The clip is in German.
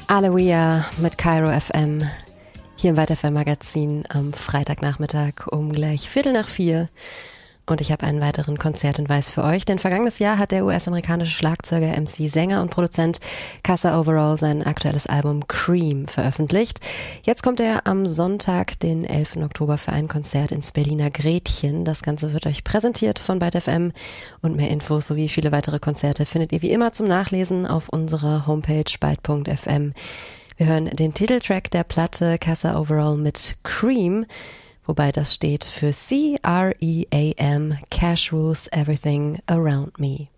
Aloia mit Cairo FM hier im WeitFM Magazin am Freitagnachmittag um gleich 3:15. Und ich habe einen weiteren Konzerthinweis für euch, denn vergangenes Jahr hat der US-amerikanische Schlagzeuger, MC, Sänger und Produzent Kassa Overall sein aktuelles Album Cream veröffentlicht. Jetzt kommt er am Sonntag, den 11. Oktober, für ein Konzert ins Berliner Gretchen. Das Ganze wird euch präsentiert von WeitFM und mehr Infos sowie viele weitere Konzerte findet ihr wie immer zum Nachlesen auf unserer Homepage byte.fm. Wir hören den Titeltrack der Platte Kassa Overall mit Cream, wobei das steht für C-R-E-A-M, Cash Rules Everything Around Me.